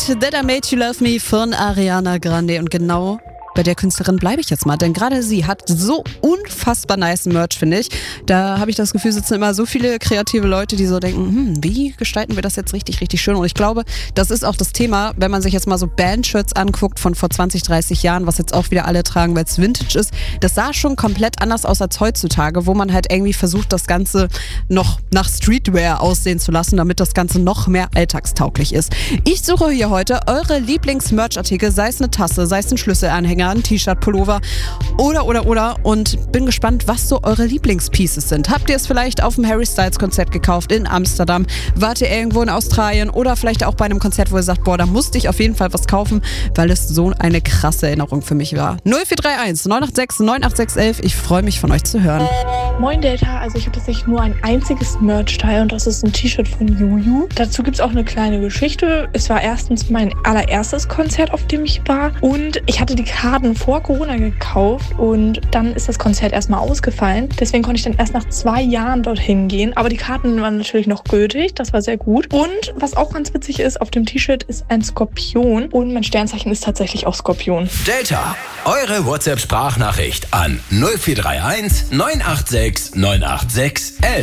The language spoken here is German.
That I Made You Love Me von Ariana Grande. Und genau bei der Künstlerin bleibe ich jetzt mal, denn gerade sie hat so unfassbar nice Merch, finde ich. Da habe ich das Gefühl, sitzen immer so viele kreative Leute, die so denken, wie gestalten wir das jetzt richtig, richtig schön? Und ich glaube, das ist auch das Thema, wenn man sich jetzt mal so Bandshirts anguckt von vor 20, 30 Jahren, was jetzt auch wieder alle tragen, weil es Vintage ist. Das sah schon komplett anders aus als heutzutage, wo man halt irgendwie versucht, das Ganze noch nach Streetwear aussehen zu lassen, damit das Ganze noch mehr alltagstauglich ist. Ich suche hier heute eure Lieblings-Merch-Artikel, sei es eine Tasse, sei es ein Schlüsselanhänger, ein T-Shirt, Pullover oder und bin gespannt, was so eure Lieblingspieces sind. Habt ihr es vielleicht auf dem Harry Styles Konzert gekauft in Amsterdam? Wart ihr irgendwo in Australien oder vielleicht auch bei einem Konzert, wo ihr sagt, boah, da musste ich auf jeden Fall was kaufen, weil es so eine krasse Erinnerung für mich war. 0431 986 98611. Ich freue mich, von euch zu hören. Moin Data, also ich habe tatsächlich nur ein einziges Merch-Teil und das ist ein T-Shirt von Juju. Dazu gibt es auch eine kleine Geschichte. Es war erstens mein allererstes Konzert, auf dem ich war und ich hatte die Karten vor Corona gekauft und dann ist das Konzert erstmal ausgefallen. Deswegen konnte ich dann erst nach 2 Jahren dorthin gehen. Aber die Karten waren natürlich noch gültig, das war sehr gut. Und was auch ganz witzig ist, auf dem T-Shirt ist ein Skorpion und mein Sternzeichen ist tatsächlich auch Skorpion. Delta, eure WhatsApp-Sprachnachricht an 0431 986 986 11.